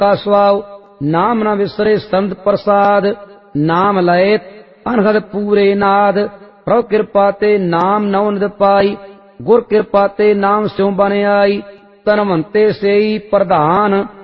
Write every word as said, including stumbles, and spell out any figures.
का सुआव नाम न विसरे संत प्रसाद। नाम लयत अनहद पूरे नाद प्रभु कृपा ते नाम नौ निध पाई। गुर कृपा ते नाम स्यों बन आई तनवंते सेई प्रधान